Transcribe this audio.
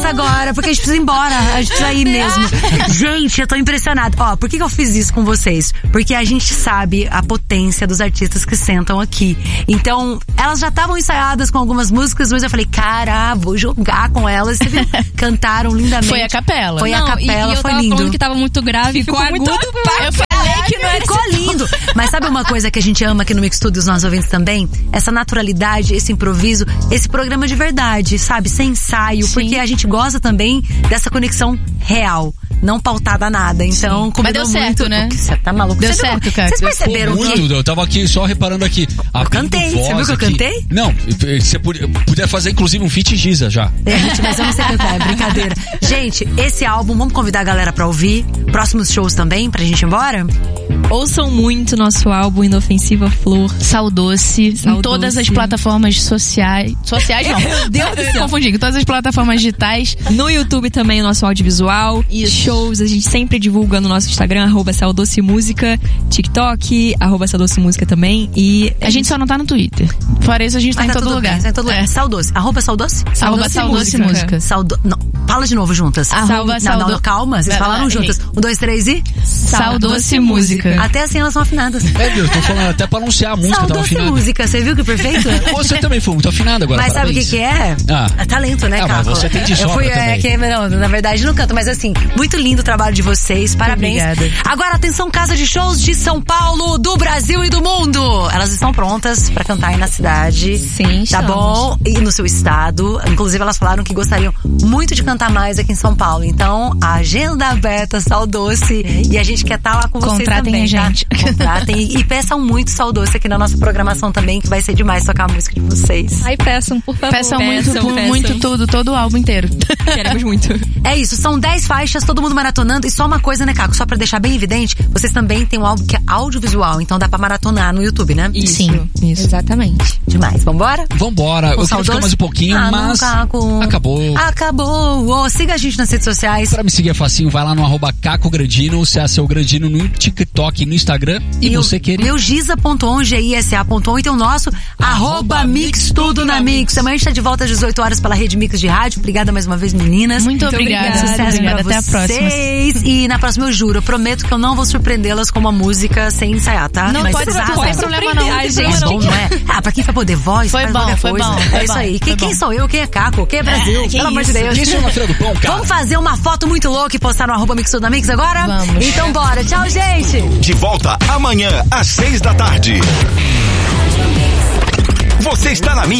começa agora, porque a gente precisa ir embora. A gente precisa ir mesmo. Gente, eu tô impressionada. Ó, por que eu fiz isso com vocês? Porque a gente sabe a potência dos artistas que sentam aqui. Então, elas já estavam ensaiadas com algumas músicas, mas eu falei, cara, vou jogar com elas. Você viu? Cantaram lindamente. Foi a capela. Foi a capela, eu foi tava lindo. falando que tava muito grave, ficou agudo. Eu falei que não era. Ficou lindo. Mas sabe uma coisa que a gente ama aqui no Mix Studio, os nossos ouvintes também? Essa naturalidade, esse improviso, esse programa de verdade, sabe? Sem ensaio. Sim. Porque a gente gosta também dessa conexão real. Não pautada a nada. Então, Mas deu certo, muito, né? Você tá maluco? Deu Você certo, viu? cara. Vocês perceberam Muito, que... eu tava aqui só reparando aqui. Eu cantei, você viu que eu cantei? Não, você podia fazer inclusive um feat Giza já. Gente, mas eu não sei cantar, é brincadeira. Gente, esse álbum, vamos convidar a galera pra ouvir. Próximos shows também, pra gente ir embora? Ouçam muito nosso álbum Inofensiva Flor. Saudoce, em todas as plataformas sociais. Sociais não. Meu Deus do céu. Confundi, em todas as plataformas digitais. No YouTube também o nosso audiovisual. Isso. Shows, a gente sempre divulga no nosso Instagram, @SaudoceMúsica, TikTok, @SaudoceMúsica também. E A gente só não tá no Twitter. Fora isso, a gente tá em todo lugar. Tá em todo lugar. Saudoce. @Saudoce? @Saudoce Música. Não, fala de novo juntas. Não, calma, vocês falaram juntas. 1, 2, 3 e... Saudoce Música. Até assim elas são afinadas. Eu tô falando até pra anunciar a música, tava Saudoce afinada. Música, você viu que perfeito? Você também foi muito afinada agora. Mas sabe o que é? É talento, né, mas Caco? você tem de sobra também. Não, na verdade não canto, mas assim, muito lindo o trabalho de vocês, parabéns. Obrigada. Agora, atenção, casa de shows de São Paulo, do Brasil e do mundo. Elas estão prontas pra cantar aí na cidade. Sim, tá estamos. bom? E no seu estado. Inclusive, elas falaram que gostariam muito de cantar mais aqui em São Paulo. Então, a agenda aberta, Saudoce. E a gente quer estar lá com vocês Contratem também, a gente. Tá? Contratem e peçam muito Saudoce aqui na nossa programação também, que vai ser demais tocar a música de vocês. Ai, peçam, por favor. Peçam muito tudo, todo o álbum inteiro. Queremos muito. É isso, são 10 faixas, todo mundo maratonando. E só uma coisa, né, Caco? Só pra deixar bem evidente, vocês também têm um álbum que é audiovisual, então dá pra maratonar no YouTube, né? Isso. Exatamente. Demais. Vambora? Vambora. Eu queria Saudoce? ficar mais um pouquinho, mas Caco. acabou. Oh, siga a gente nas redes sociais. Pra me seguir é facinho, vai lá no @CacoGrandino, CACO Grandino no TikTok e no Instagram. E você querer. Meu Giza.on, GISA.on, e tem o nosso @Mix Tudo na Mix. Amanhã a gente tá de volta às 18 horas pela Rede Mix de Rádio. Obrigada mais uma vez, meninas. Muito obrigada. Sucesso pra Até a próxima. vocês. E na próxima eu juro, eu prometo que eu não vou surpreendê-las com uma música sem ensaiar, tá? Não, Mas pode vocês ser, arrasam. não tem problema não. Ai, Não tem gente, problema Bom, não é? Pra quem vai poder voz, Foi faz bom, qualquer foi coisa. bom, É foi isso bom, aí. foi Quem bom. sou eu? Quem é Caco? Quem é Brasil? Pelo amor de Deus. Isso é uma feira do pão, cara. Vamos fazer uma foto muito louca e postar no @Mix Tudo na Mix agora? Vamos. Então bora. Tchau, gente. De volta amanhã às 6 da tarde. Você está na Mix.